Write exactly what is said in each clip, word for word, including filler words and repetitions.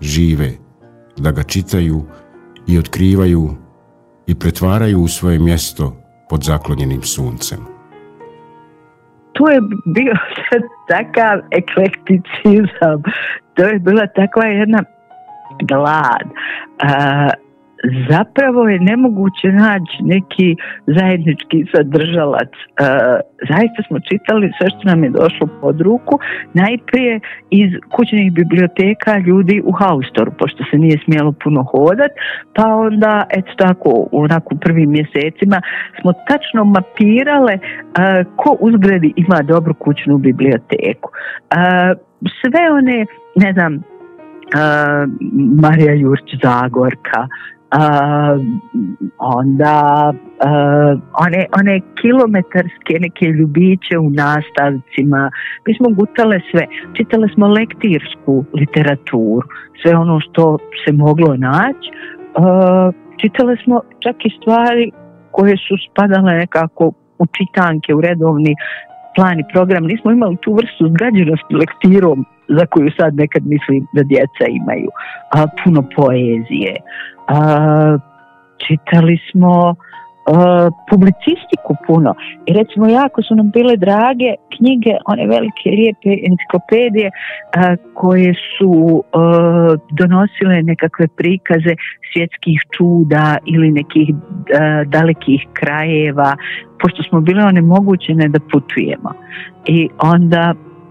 žive, da ga čitaju i otkrivaju i pretvaraju u svoje mjesto pod zaklonjenim suncem. To je bio takav eklekticizam, to je bila takva jedna glad. A, zapravo je nemoguće naći neki zajednički sadržalac. A, zaista smo čitali sve što nam je došlo pod ruku, najprije iz kućnih biblioteka ljudi u haustoru, pošto se nije smjelo puno hodat, pa onda, eto tako, onako u prvim mjesecima smo tačno mapirale a, ko u zgradi ima dobru kućnu biblioteku. A, sve one, ne znam, a, Marija Jurć Zagorka, Uh, onda uh, one, one kilometarske neke ljubiće u nastavcima. Mi smo gutale sve. Čitale smo lektirsku literaturu, sve ono što se moglo naći. Uh, čitale smo čak i stvari koje su spadale nekako u čitanke, u redovni plan i program. Nismo imali tu vrstu zgađenosti lektirom za koju sad nekad mislim da djeca imaju. Uh, puno poezije. Uh, čitali smo uh, publicistiku puno i recimo jako su nam bile drage knjige, one velike lijepe enciklopedije uh, koje su uh, donosile nekakve prikaze svjetskih čuda ili nekih uh, dalekih krajeva, pošto smo bile onemogućene da putujemo. I onda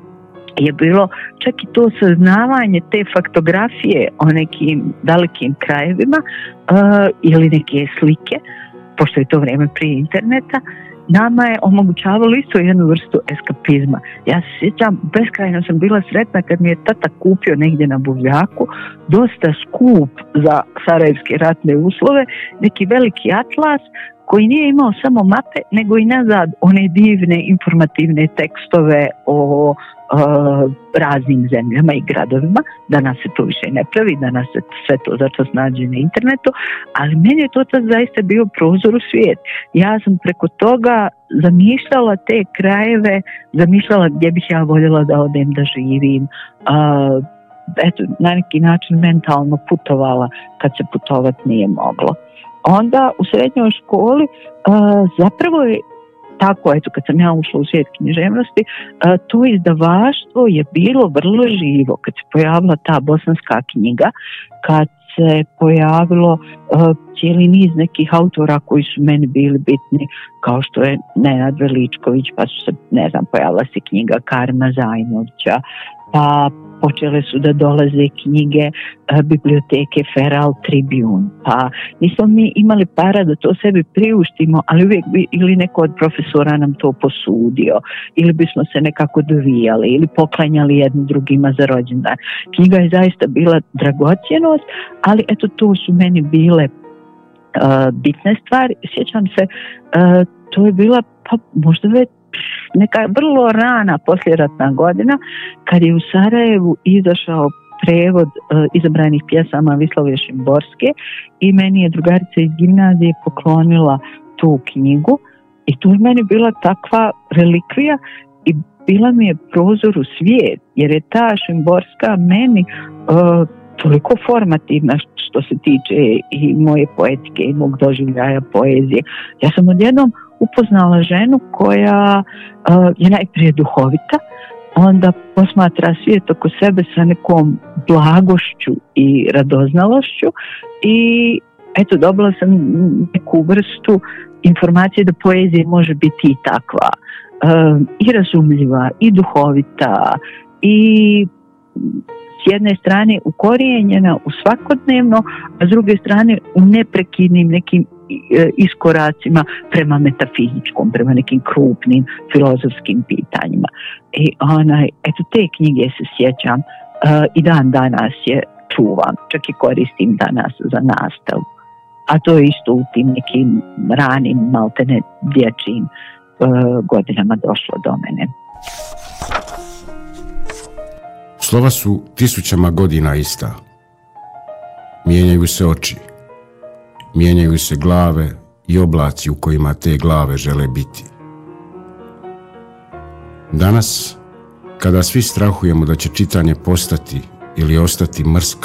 je bilo čak i to saznavanje te faktografije o nekim dalekim krajevima uh, ili neke slike, pošto je to vrijeme prije interneta, nama je omogućavalo isto jednu vrstu eskapizma. Ja se sjećam, beskrajno sam bila sretna kad mi je tata kupio negdje na buvljaku dosta skup za sarajevske ratne uslove, neki veliki atlas koji nije imao samo mape, nego i nazad one divne informativne tekstove o uh, raznim zemljama i gradovima. Danas se to više ne pravi, danas se sve to začas nađe na internetu, ali meni je to tad zaista bio prozor u svijet. Ja sam preko toga zamišljala te krajeve, zamišljala gdje bih ja voljela da odem da živim, uh, eto, na neki način mentalno putovala kad se putovat nije moglo. Onda u srednjoj školi uh, zapravo je tako, eto, kad sam ja ušla u svijet književnosti, uh, to izdavaštvo je bilo vrlo živo. Kad se pojavila ta bosanska knjiga, kad se pojavilo uh, cijeli niz nekih autora koji su meni bili bitni, kao što je Nenad Veličković, pa su se, ne znam, pojavila se knjiga Karima Zajmovića, pa počele su da dolaze knjige uh, biblioteke Feral Tribune, pa nismo mi imali para da to sebi priuštimo, ali uvijek bi ili neko od profesora nam to posudio, ili bismo se nekako dovijali, ili poklanjali jednim drugima za rođendan. Knjiga je zaista bila dragocjenost, ali eto, to su meni bile uh, bitne stvari. Sjećam se, uh, to je bila pa možda već neka vrlo rana poslijeratna godina kad je u Sarajevu izašao prevod uh, izabranih pjesama Wisławy Szymborskiej i meni je drugarica iz gimnazije poklonila tu knjigu i tu je meni bila takva relikvija i bila mi je prozor u svijet, jer je ta Šimborska meni uh, toliko formativna što se tiče i moje poetike i mog doživljaja poezije. Ja sam odjednom upoznala ženu koja uh, je najprije duhovita, onda posmatra svijet oko sebe sa nekom blagošću i radoznalošću i eto, dobila sam neku vrstu informacije da poezija može biti i takva, uh, i razumljiva, i duhovita, i s jedne strane ukorijenjena u svakodnevno, a s druge strane u neprekidnim nekim iskoracima prema metafizičkom, prema nekim krupnim filozofskim pitanjima. I onaj, eto, te knjige se sjećam uh, i dan danas je čuvam, čak i koristim danas za nastavu. A to je isto u tim nekim ranim, maltene dječjim uh, godinama došlo do mene. Slova su tisućama godina ista. Mijenjaju se oči. Mijenjaju se glave i oblaci u kojima te glave žele biti. Danas, kada svi strahujemo da će čitanje postati ili ostati mrska,